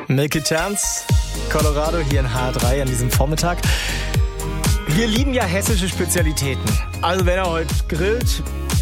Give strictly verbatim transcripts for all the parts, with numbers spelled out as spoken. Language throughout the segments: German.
Milky Chance, Colorado hier in H R drei an diesem Vormittag. Wir lieben ja hessische Spezialitäten. Also wenn er heute grillt,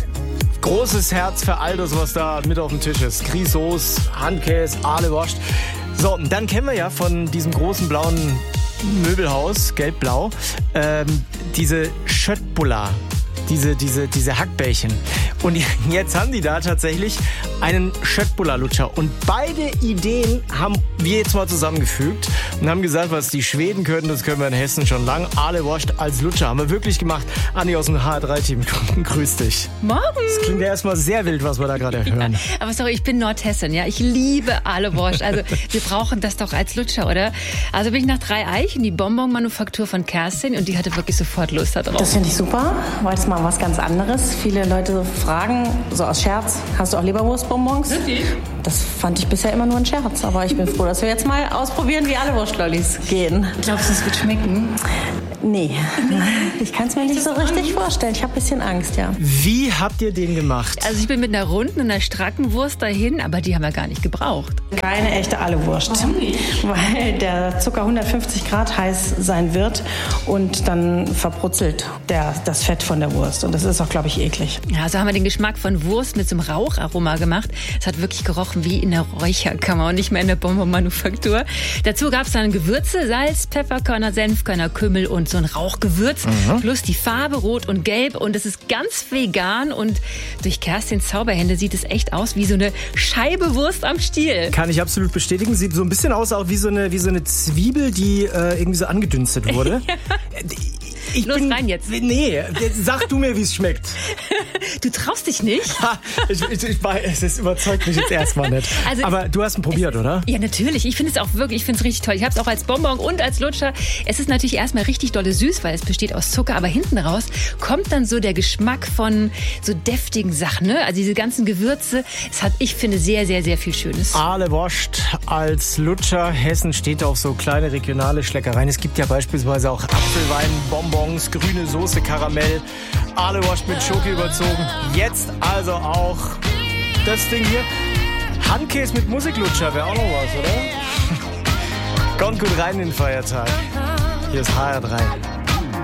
großes Herz für all das, was da mit auf dem Tisch ist. Grießsoße, Handkäse, Ahlewurst. So, und dann kennen wir ja von diesem großen blauen Möbelhaus, gelb-blau, ähm, diese Schöttbullar. Diese, diese, diese Hackbällchen. Und jetzt haben die da tatsächlich einen Schöttbullar-Lutscher. Und beide Ideen haben wir jetzt mal zusammengefügt und haben gesagt, was die Schweden können, das können wir in Hessen schon lang. Ahlewurst als Lutscher haben wir wirklich gemacht. Anni aus dem H R drei Team, grüß dich. Morgen. Das klingt ja erstmal sehr wild, was wir da gerade hören. Ja, aber sorry, ich bin Nordhessin, ja. Ich liebe Ahlewurst. Also wir brauchen das doch als Lutscher, oder? Also bin ich nach Dreieich in die Bonbon-Manufaktur von Kerstin und die hatte wirklich sofort Lust darauf. Das finde ich super, weil es mal was ganz anderes. Viele Leute fragen, so aus Scherz, hast du auch Leberwurstbonbons? Wirklich? Das fand ich bisher immer nur ein Scherz, aber ich bin froh, dass wir jetzt mal ausprobieren, wie alle Wurstlollis gehen. Glaubst du, es wird schmecken? Nee, ich kann es mir nicht so richtig vorstellen. Ich habe ein bisschen Angst, ja. Wie habt ihr den gemacht? Also ich bin mit einer runden und einer stracken Wurst dahin, aber die haben wir gar nicht gebraucht. Keine echte Ahlewurst. Warum nicht? Weil der Zucker hundertfünfzig Grad heiß sein wird und dann verbrutzelt der, das Fett von der Wurst. Und das ist auch, glaube ich, eklig. Ja, so haben wir den Geschmack von Wurst mit so einem Raucharoma gemacht. Es hat wirklich gerochen wie in der Räucherkammer und nicht mehr in der Bonbon-Manufaktur. Dazu gab es dann Gewürze, Salz, Pfefferkörner, Senfkörner, Kümmel und so ein Rauchgewürz. Mhm. Plus die Farbe rot und gelb. Und es ist ganz vegan. Und durch Kerstins Zauberhände sieht es echt aus wie so eine Scheibe Wurst am Stiel. Kann ich absolut bestätigen. Sieht so ein bisschen aus auch wie so eine, wie so eine Zwiebel, die äh, irgendwie so angedünstet wurde. Ja. Ich Los bin, rein jetzt. Nee, sag du mir, wie es schmeckt. Du traust dich nicht? Ha, ich, ich, ich, es ist, überzeugt mich jetzt erstmal nicht. Also, aber du hast ihn probiert, es, oder? Ja, natürlich. Ich finde es auch wirklich, ich finde es richtig toll. Ich habe es auch als Bonbon und als Lutscher. Es ist natürlich erstmal richtig dolle süß, weil es besteht aus Zucker, aber hinten raus kommt dann so der Geschmack von so deftigen Sachen, ne? Also diese ganzen Gewürze. Es hat, ich finde, sehr, sehr, sehr viel Schönes. Ahlewurst als Lutscher. Hessen steht auf so kleine regionale Schleckereien. Es gibt ja beispielsweise auch Apfelwein, Bonbons, grüne Soße, Karamell, Ahlewurst mit Schoki überzogen. Jetzt also auch das Ding hier. Handkäse mit Musiklutscher wäre auch noch was, oder? Kommt gut rein in den Feiertag. Hier ist H R drei.